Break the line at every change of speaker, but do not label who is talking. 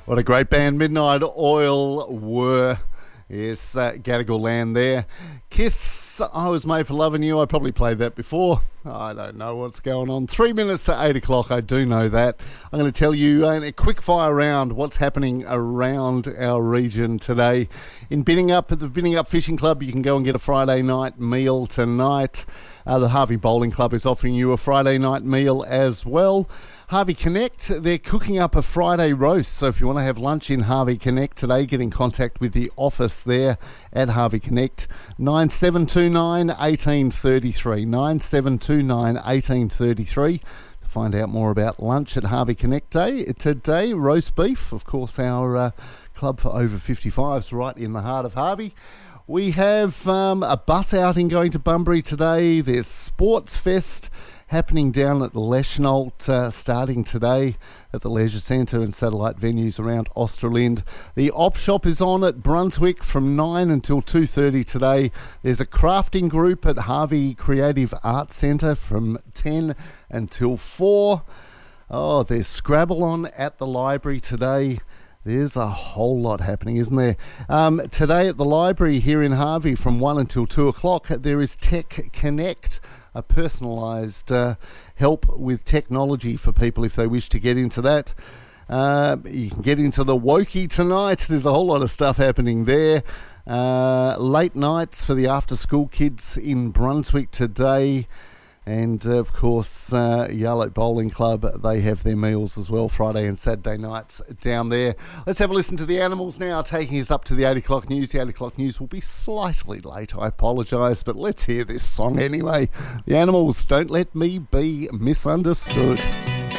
What a great band Midnight Oil were. Yes, Gadigal Land there. Kiss, I Was Made for Loving You. I probably played that before. I don't know what's going on. 3 minutes to 8 o'clock, I do know that. I'm going to tell you in a quick fire round what's happening around our region today. In Binningup, at the Binningup Fishing Club, you can go and get a Friday night meal tonight. The Harvey Bowling Club is offering you a Friday night meal as well. Harvey Connect, they're cooking up a Friday roast, so if you want to have lunch in Harvey Connect today, get in contact with the office there at Harvey Connect, 9729 1833, 9729 1833, to find out more about lunch at Harvey Connect Day. Today, roast beef, of course, our club for over 55s right in the heart of Harvey. We have a bus outing going to Bunbury today. There's Sports Fest happening down at Leschnault starting today at the Leisure Centre and satellite venues around Australind. The Op Shop is on at Brunswick from 9 until 2:30 today. There's a crafting group at Harvey Creative Arts Centre from 10 until 4. Oh, there's Scrabble on at the library today. There's a whole lot happening, isn't there? Today at the library here in Harvey from 1 until 2 o'clock, there is Tech Connect, a personalised help with technology for people if they wish to get into that. You can get into the Wokie tonight. There's a whole lot of stuff happening there. Late nights for the after-school kids in Brunswick today. And, of course, Yarlow Bowling Club, they have their meals as well, Friday and Saturday nights down there. Let's have a listen to the Animals now, taking us up to the 8 o'clock news. The 8 o'clock news will be slightly late, I apologise, but let's hear this song anyway. The Animals, Don't Let Me Be Misunderstood.